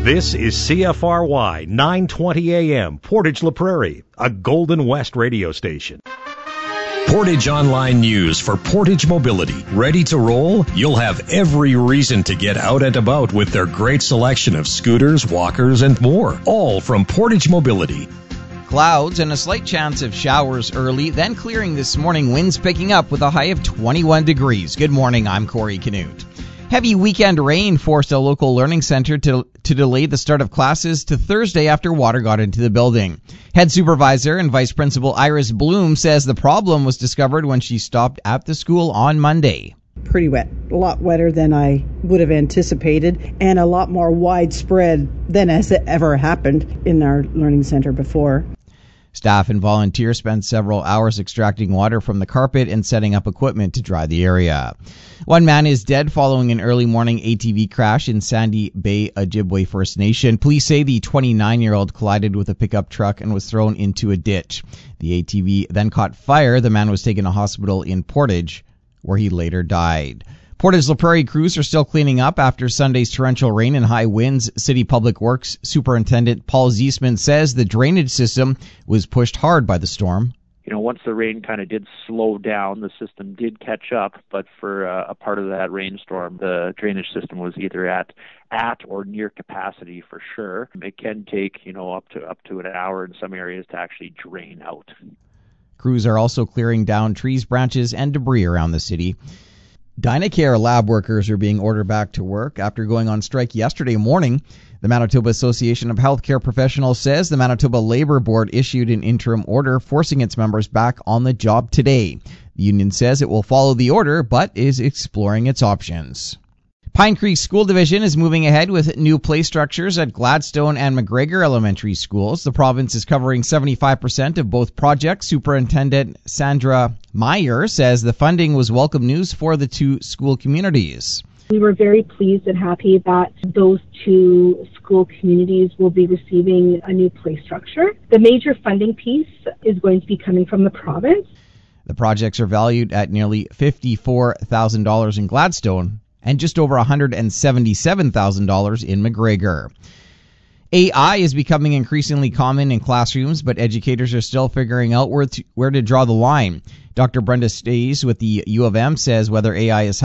This is CFRY 920 AM, Portage La Prairie, a Golden West radio station. Portage Online News for Portage Mobility. Ready to roll? You'll have every reason to get out and about with their great selection of scooters, walkers, and more. All from Portage Mobility. Clouds and a slight chance of showers early, then clearing this morning. Winds picking up with a high of 21 degrees. Good morning, I'm Corey Canute. Heavy weekend rain forced a local learning center to delay the start of classes to Thursday after water got into the building. Head supervisor and vice principal Iris Bloom says the problem was discovered when she stopped at the school on Monday. Pretty wet, a lot wetter than I would have anticipated, and a lot more widespread than has ever happened in our learning center before. Staff and volunteers spent several hours extracting water from the carpet and setting up equipment to dry the area. One man is dead following an early morning ATV crash in Sandy Bay, Ojibwe First Nation. Police say the 29-year-old collided with a pickup truck and was thrown into a ditch. The ATV then caught fire. The man was taken to hospital in Portage, where he later died. Portage La Prairie crews are still cleaning up after Sunday's torrential rain and high winds. City Public Works Superintendent Paul Ziesman says the drainage system was pushed hard by the storm. Once the rain kind of did slow down, the system did catch up, but for a part of that rainstorm, the drainage system was either at or near capacity for sure. It can take, up to an hour in some areas to actually drain out. Crews are also clearing down trees, branches, and debris around the city. Dynacare lab workers are being ordered back to work after going on strike yesterday morning. The Manitoba Association of Healthcare Professionals says the Manitoba Labour Board issued an interim order forcing its members back on the job today. The union says it will follow the order but is exploring its options. Pine Creek School Division is moving ahead with new play structures at Gladstone and McGregor Elementary Schools. The province is covering 75% of both projects. Superintendent Sandra Meyer says the funding was welcome news for the two school communities. We were very pleased and happy that those two school communities will be receiving a new play structure. The major funding piece is going to be coming from the province. The projects are valued at nearly $54,000 in Gladstone and just over $177,000 in McGregor. AI is becoming increasingly common in classrooms, but educators are still figuring out where to draw the line. Dr. Brenda Stays with the U of M says whether AI is